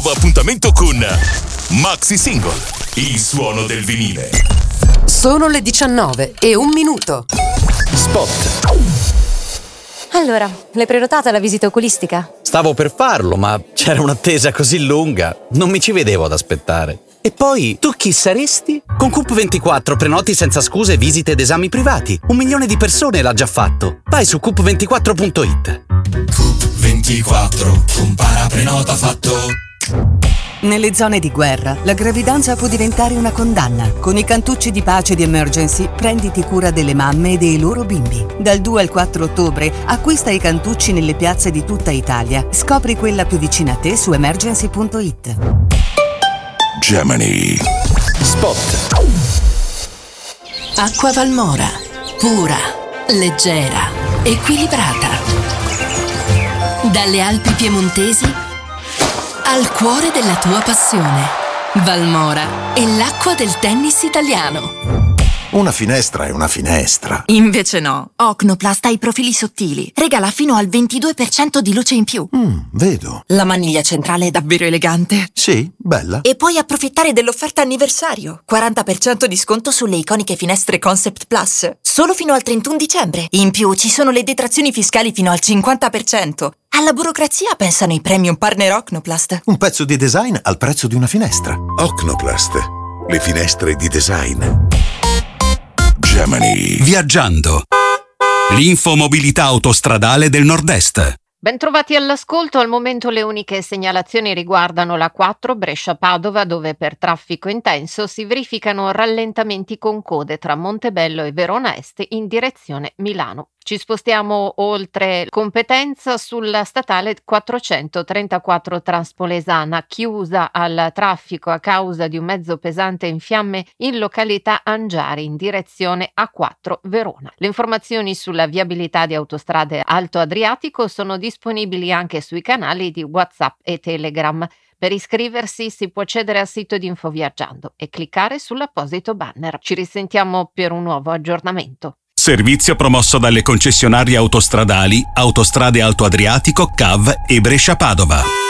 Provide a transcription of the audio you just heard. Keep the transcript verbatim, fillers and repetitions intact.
nuovo appuntamento con Maxi Single, il suono del vinile. Sono le diciannove e un minuto. Spot. Allora, l'hai prenotata la visita oculistica? Stavo per farlo, ma c'era un'attesa così lunga. Non mi ci vedevo ad aspettare. E poi, tu chi saresti? Con Coop ventiquattro prenoti senza scuse visite ed esami privati. Un milione di persone l'ha già fatto. Vai su coop ventiquattro punto it. Coop ventiquattro, compara prenota fatto. Nelle zone di guerra, la gravidanza può diventare una condanna. Con i cantucci di pace di Emergency, prenditi cura delle mamme e dei loro bimbi. Dal due al quattro ottobre, acquista i cantucci nelle piazze di tutta Italia. Scopri quella più vicina a te su emergency punto it. Gemini. Spot. Acqua Valmora. Pura, leggera, equilibrata. Dalle Alpi piemontesi al cuore della tua passione. Valmora è l'acqua del tennis italiano. Una finestra è una finestra. Invece no. Ocnoplast ha i profili sottili. Regala fino al ventidue per cento di luce in più. Mm, vedo. La maniglia centrale è davvero elegante. Sì, bella. E puoi approfittare dell'offerta anniversario. quaranta per cento di sconto sulle iconiche finestre Concept Plus. Solo fino al trentuno dicembre. In più ci sono le detrazioni fiscali fino al cinquanta per cento. Alla burocrazia pensano i premium partner Ocnoplast. Un pezzo di design al prezzo di una finestra. Ocnoplast. Le finestre di design. Gemini. Viaggiando. L'infomobilità autostradale del Nord-Est. Bentrovati all'ascolto. Al momento le uniche segnalazioni riguardano la quattro Brescia-Padova, dove per traffico intenso si verificano rallentamenti con code tra Montebello e Verona Est in direzione Milano. Ci spostiamo oltre competenza sulla statale quattrocentotrentaquattro Transpolesana, chiusa al traffico a causa di un mezzo pesante in fiamme in località Angiari in direzione A quattro Verona. Le informazioni sulla viabilità di autostrade Alto Adriatico sono disponibili anche sui canali di WhatsApp e Telegram. Per iscriversi si può accedere al sito di Infoviaggiando e cliccare sull'apposito banner. Ci risentiamo per un nuovo aggiornamento. Servizio promosso dalle concessionarie autostradali Autostrade Alto Adriatico, C A V e Brescia Padova.